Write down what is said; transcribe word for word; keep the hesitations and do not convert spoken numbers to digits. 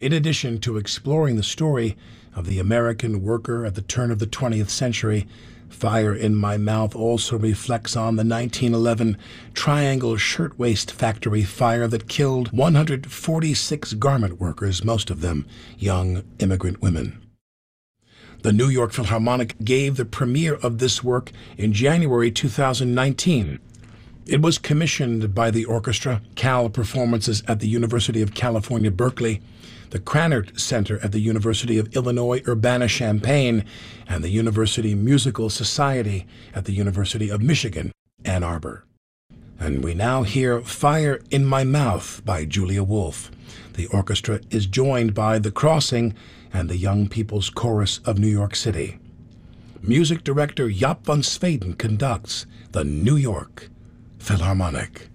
In addition to exploring the story of the American worker at the turn of the twentieth century, Fire in My Mouth also reflects on the nineteen eleven Triangle Shirtwaist Factory fire that killed one hundred forty-six garment workers, most of them young immigrant women. The New York Philharmonic gave the premiere of this work in January two thousand nineteen. It was commissioned by the orchestra, Cal Performances at the University of California, Berkeley, the Krannert Center at the University of Illinois Urbana-Champaign, and the University Musical Society at the University of Michigan, Ann Arbor. And we now hear Fire in My Mouth by Julia Wolf. The orchestra is joined by The Crossing and the Young People's Chorus of New York City. Music director Jaap van Zweden conducts the New York Philharmonic.